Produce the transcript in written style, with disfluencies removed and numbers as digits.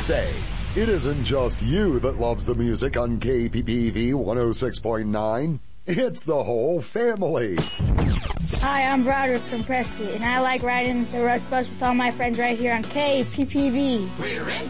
Say, it isn't just you that loves the music on KPPV 106.9. It's the whole family. Hi, I'm Broderick from Prescott, and I like riding the Rush Bus with all my friends right here on KPPV. We're in